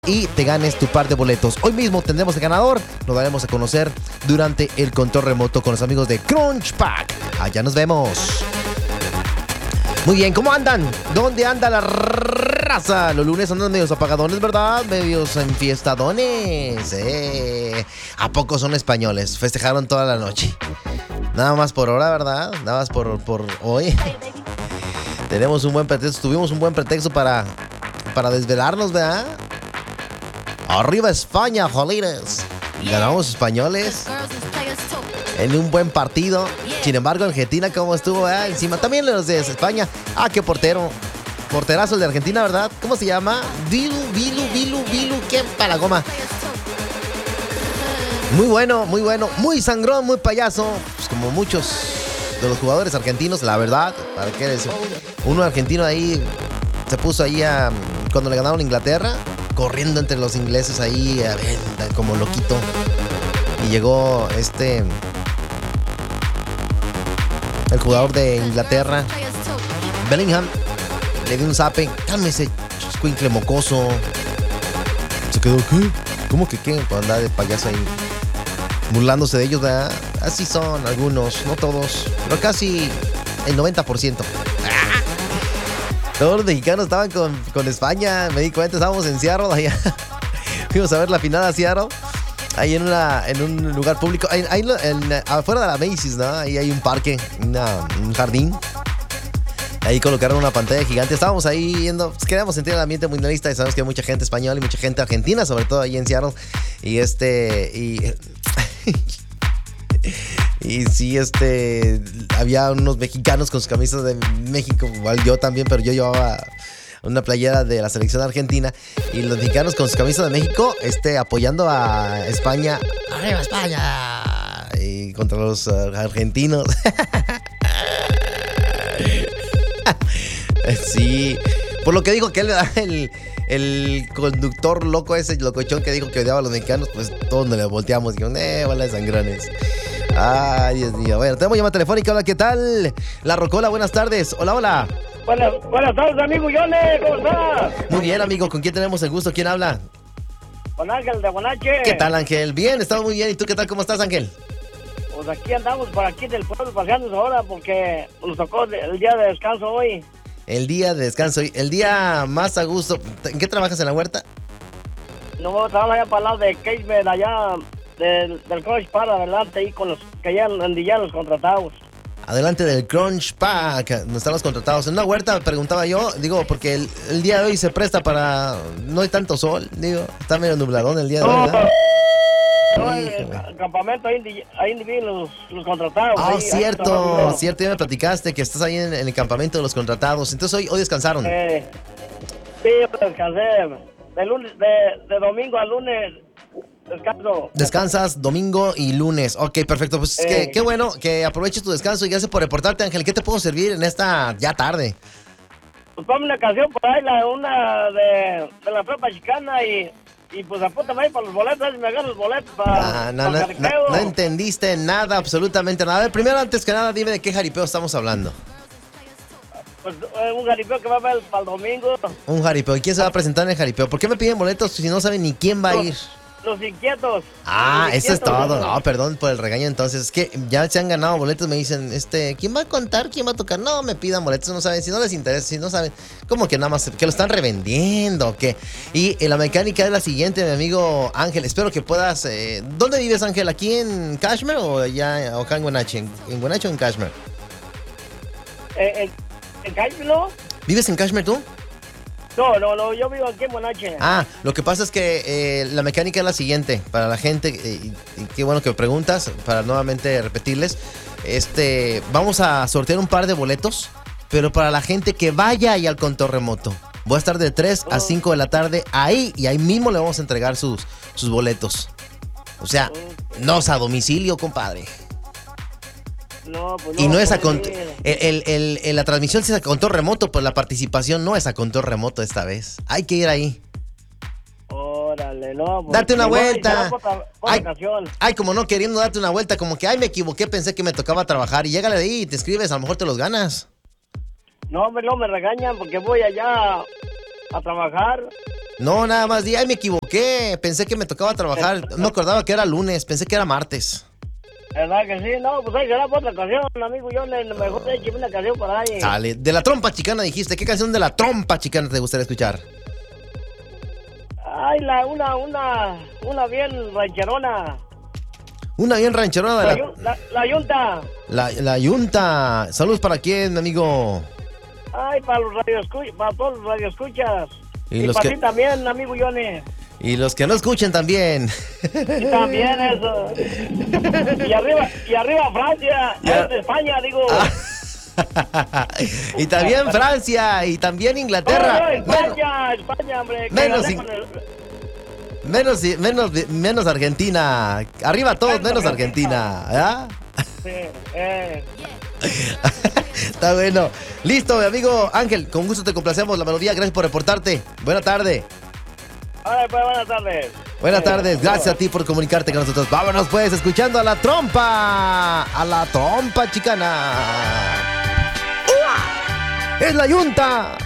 y te ganes tu par de boletos. Hoy mismo tendremos el ganador, lo daremos a conocer durante el control remoto con los amigos de Crunch Pack. Allá nos vemos. Muy bien, ¿cómo andan? ¿Dónde anda la raza? Los lunes andan medios apagadones, ¿verdad? Medios enfiestadones. ¿A poco son españoles? Festejaron toda la noche. Nada más por hora, ¿verdad? Nada más por hoy. Tenemos un buen pretexto, tuvimos un buen pretexto para desvelarnos, ¿verdad? Arriba España, jolines. Ganamos españoles en un buen partido. Sin embargo, Argentina, ¿cómo estuvo? Encima también los de España. Ah, qué portero. Porterazo el de Argentina, ¿verdad? ¿Cómo se llama? Vilu. Qué palagoma. Muy bueno. Muy sangrón, muy payaso. Pues como muchos de los jugadores argentinos, la verdad. ¿Para qué decir? Uno argentino ahí se puso ahí cuando le ganaron a Inglaterra, corriendo entre los ingleses ahí como loquito. Y llegó el jugador de Inglaterra, Bellingham, le dio un zape. Cálmese, escuincle mocoso. Se quedó, ¿qué? ¿Cómo que qué? Pues anda de payaso ahí, burlándose de ellos, ¿verdad? Así son algunos, no todos, pero casi el 90%. Todos los mexicanos estaban con España, me di cuenta, estábamos en Seattle, allá. Fuimos a ver la final a Seattle, ahí en un lugar público, afuera de la Macy's, ¿no? Ahí hay un parque, un jardín. Ahí colocaron una pantalla gigante. Estábamos ahí viendo, pues queríamos sentir el ambiente mundialista y sabemos que hay mucha gente española y mucha gente argentina, sobre todo ahí en Seattle. Y sí, había unos mexicanos con sus camisas de México, igual yo también, pero yo llevaba una playera de la selección argentina. Y los mexicanos con sus camisas de México, apoyando a España. ¡Arriba España! Y contra los argentinos. Sí, por lo que dijo que el conductor loco ese, locochón que dijo que odiaba a los mexicanos, pues todos nos le volteamos. Digo, bola de sangrones. Ay, Dios mío. Bueno, tenemos llamada telefónica. Hola, ¿qué tal? La Rocola, buenas tardes. Hola. Buenas tardes, amigo Yone. ¿Cómo estás? Muy bien, amigo. ¿Con quién tenemos el gusto? ¿Quién habla? Con Ángel de Guanache. ¿Qué tal, Ángel? Bien, estamos muy bien. ¿Y tú qué tal? ¿Cómo estás, Ángel? Pues aquí andamos por aquí del pueblo paseando ahora porque nos tocó el día de descanso hoy. El día de descanso, el día más a gusto. ¿En qué trabajas, en la huerta? No, trabajo allá para el lado de Casement, allá del Crunch para adelante, ahí con los que ya andillan los contratados. Adelante del Crunch Pack, donde están los contratados. En una huerta, preguntaba yo, digo, porque el día de hoy se presta para... No hay tanto sol, digo, está medio nubladón el día de hoy, ¿verdad? No, el campamento, ahí viven los contratados. Ah, ahí, cierto, ya me platicaste que estás ahí en el campamento de los contratados. Entonces hoy descansaron. Sí, descansé. De domingo a lunes descanso. Descansas domingo y lunes. Ok, perfecto. Pues qué bueno que aproveches tu descanso y gracias por reportarte, Ángel. ¿Qué te puedo servir en esta ya tarde? Pues ponme una canción por ahí, una de la prepa chicana y pues apúntame ahí para los boletos, me agarro los boletos para no entendiste nada, absolutamente nada. A ver, primero, antes que nada, dime de qué jaripeo estamos hablando. Pues un jaripeo que va a haber para el domingo. Un jaripeo. ¿Y quién se va a presentar en el jaripeo? ¿Por qué me piden boletos si no saben ni quién va a ir? Los inquietos. Eso es todo. No, perdón por el regaño. Entonces, es que ya se han ganado boletos. Me dicen, ¿quién va a contar? ¿Quién va a tocar? No, me pidan boletos. No saben, si no les interesa, si no saben. ¿Cómo que nada más? ¿Que lo están revendiendo o qué? Y la mecánica es la siguiente, mi amigo Ángel. Espero que puedas... ¿Dónde vives, Ángel? ¿Aquí en Cashmere o allá acá en Guanache? ¿En Guanache o en Cashmere? ¿En Cashmere no? ¿Vives en Cashmere tú? No, yo vivo aquí en Guanache. Lo que pasa es que la mecánica es la siguiente. Para la gente, y qué bueno que preguntas, para nuevamente repetirles, vamos a sortear un par de boletos, pero para la gente que vaya ahí al control remoto. Voy a estar de 3 a 5 de la tarde ahí, y ahí mismo le vamos a entregar sus boletos. O sea, no es a domicilio, compadre. No, pues y no es a la transmisión sí es a control remoto, pero la participación no es a control remoto esta vez. Hay que ir ahí. Órale, no. Pues, date una vuelta. Ay, como no queriendo darte una vuelta, como que, me equivoqué, pensé que me tocaba trabajar. Y llégale de ahí y te escribes, a lo mejor te los ganas. No, me regañan porque voy allá a trabajar. No, nada más di, ay, me equivoqué. Pensé que me tocaba trabajar. No me acordaba que era lunes, pensé que era martes. ¿Verdad que sí? No, pues ahí será por otra ocasión, amigo. Yo mejor te eché una canción por ahí. Sale. De la trompa chicana dijiste. ¿Qué canción de la trompa chicana te gustaría escuchar? Ay, una bien rancherona. Una bien rancherona de La yunta. La yunta. Saludos para quién, amigo. Ay, para los radioescuchas, para todos los radioescuchas. Y Y los para que- ti también, amigo Johnny. Y los que no escuchen también. Y también eso. Y arriba Francia, Ya. es de España, digo. Y también Francia. Y también Inglaterra. No, España, hombre. que menos gané in- con el- Menos Argentina. Arriba todos, menos Argentina. ¿Ah? Sí, Está bueno. Listo, mi amigo Ángel. Con gusto te complacemos la melodía. Gracias por reportarte. Buena tarde. Ay, pues buenas tardes. Buenas tardes. Gracias a ti por comunicarte con nosotros. Vámonos pues, escuchando a la trompa. A la trompa chicana. ¡Ua! Es la yunta.